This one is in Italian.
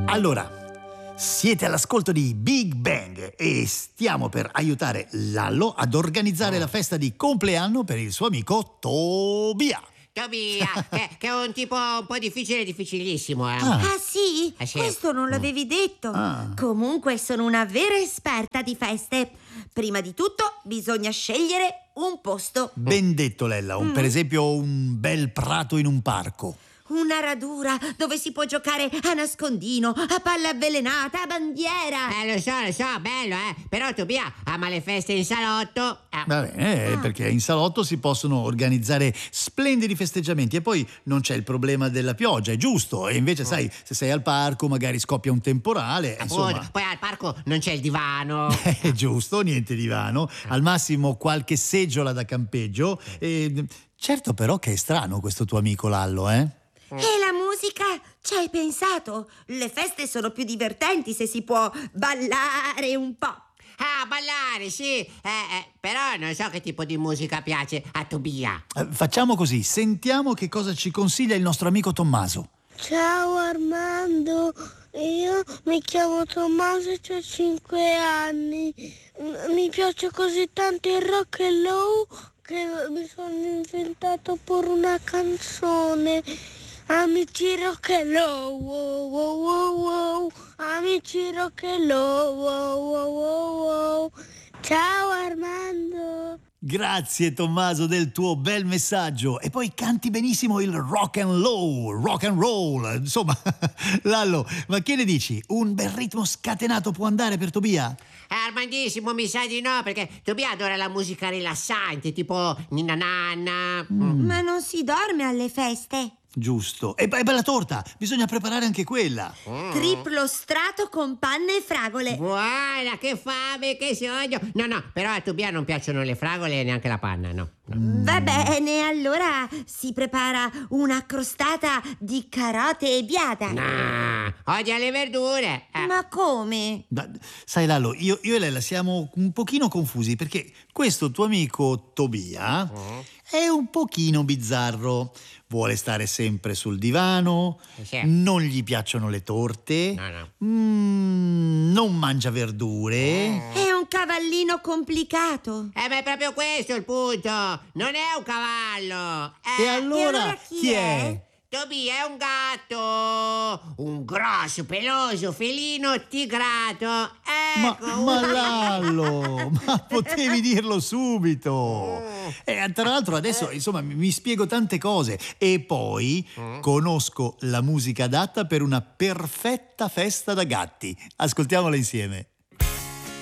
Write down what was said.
Allora, siete all'ascolto di Big Bang e stiamo per aiutare Lallo ad organizzare la festa di compleanno per il suo amico Tobia. Tobia, che è un tipo un po' difficilissimo, eh. Ah. Ah sì? Sì. Questo non l'avevi detto. Ah. Comunque sono una vera esperta di feste. Prima di tutto bisogna scegliere un posto. Ben detto, Lella. Per esempio un bel prato in un parco. Una radura dove si può giocare a nascondino, a palla avvelenata, a bandiera. Lo so, bello, Però Tobia ama le feste in salotto. Va bene, perché in salotto si possono organizzare splendidi festeggiamenti e poi non c'è il problema della pioggia, è giusto. E invece, sai, se sei al parco magari scoppia un temporale, insomma. Poi al parco non c'è il divano. È giusto, niente divano. Al massimo qualche seggiola da campeggio. Certo però che è strano questo tuo amico Lallo, eh? E la musica? Ci hai pensato? Le feste sono più divertenti se si può ballare un po'. Ah, ballare, sì. Però non so che tipo di musica piace a Tobia. Facciamo così, sentiamo che cosa ci consiglia il nostro amico Tommaso. Ciao Armando, io mi chiamo Tommaso e ho 5 anni. Mi piace così tanto il rock and roll che mi sono inventato pure una canzone. Amici rock and roll, wow, wow, wow, wow. Amici rock and roll, wow, wow, wow, wow. Ciao Armando. Grazie Tommaso del tuo bel messaggio. E poi canti benissimo il rock and roll. Insomma, Lallo, ma che ne dici? Un bel ritmo scatenato può andare per Tobia? Armandissimo, mi sa di no, perché Tobia adora la musica rilassante, tipo Ninna Nanna. Ma non si dorme alle feste. Giusto. E poi la torta, bisogna preparare anche quella. Triplo strato con panne e fragole. Buona, che fame, che sogno. No, però a Tobia non piacciono le fragole e neanche la panna, no. Va bene, allora si prepara una crostata di carote e biada. No, odia le verdure. Ma come? Sai Lallo, io e Lella siamo un pochino confusi perché questo tuo amico Tobia è un pochino bizzarro. Vuole stare sempre sul divano, Sì. non gli piacciono le torte, No. non mangia verdure. È un cavallino complicato. Ma è proprio questo il punto. Non è un cavallo. E allora chi è? Tobia è un gatto. Un grosso, peloso, felino tigrato. Ecco. Ma Lallo, ma potevi dirlo subito. E tra l'altro adesso insomma mi spiego tante cose e poi conosco la musica adatta per una perfetta festa da gatti. Ascoltiamola insieme.